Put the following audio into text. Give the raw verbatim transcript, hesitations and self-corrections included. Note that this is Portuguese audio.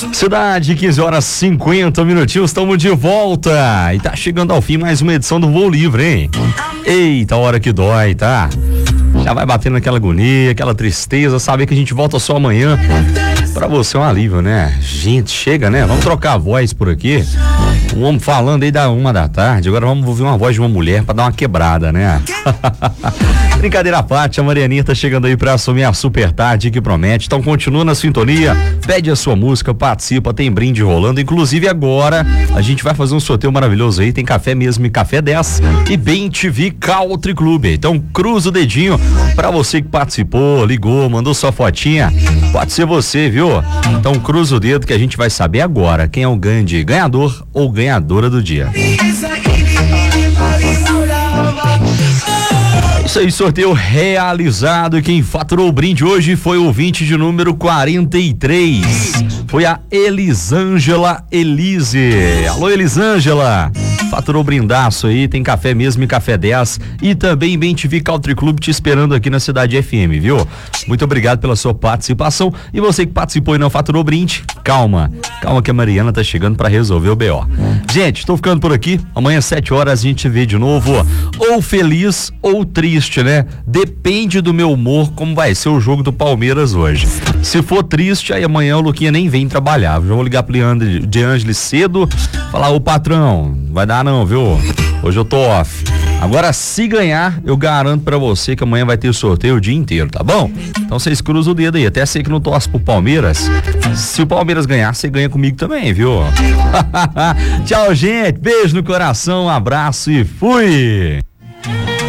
Cidade, quinze horas e cinquenta minutinhos, estamos de volta. E tá chegando ao fim mais uma edição do Voo Livre, hein? Eita, hora que dói, tá? Já vai batendo aquela agonia, aquela tristeza, saber que a gente volta só amanhã. Pra você é um alívio, né? Gente, chega, né? Vamos trocar a voz por aqui. Um homem falando aí da uma da tarde, agora vamos ouvir uma voz de uma mulher pra dar uma quebrada, né? Brincadeira à parte, a Marianinha tá chegando aí pra assumir a super tarde que promete. Então continua na sintonia, pede a sua música, participa, tem brinde rolando. Inclusive agora a gente vai fazer um sorteio maravilhoso aí, tem café mesmo e café dez e Bem T V Country Club. Então cruza o dedinho pra você que participou, ligou, mandou sua fotinha. Pode ser você, viu? Então cruza o dedo que a gente vai saber agora quem é o grande ganhador ou ganhadora do dia. Isso aí, sorteio realizado e quem faturou o brinde hoje foi o ouvinte de número quarenta e três. Foi a Elisângela Elise. Alô, Elisângela. Faturou brindaço aí, tem café mesmo e café dez e também Bem T V Country Club te esperando aqui na Cidade F M, viu? Muito obrigado pela sua participação e você que participou e não faturou brinde, calma, calma que a Mariana tá chegando pra resolver o B O. Gente, estou ficando por aqui, amanhã às sete horas a gente se vê de novo, ou feliz ou triste, né? Depende do meu humor como vai ser o jogo do Palmeiras hoje. Se for triste, aí amanhã o Luquinha nem vem trabalhar, já vou ligar pro Leandro de Ângeles cedo, falar, ô patrão, vai dar não, viu? Hoje eu tô off. Agora, se ganhar, eu garanto pra você que amanhã vai ter sorteio o dia inteiro, tá bom? Então vocês cruzam o dedo aí, até sei que não torce pro Palmeiras. Se o Palmeiras ganhar, você ganha comigo também, viu? Tchau, gente, beijo no coração, um abraço e fui!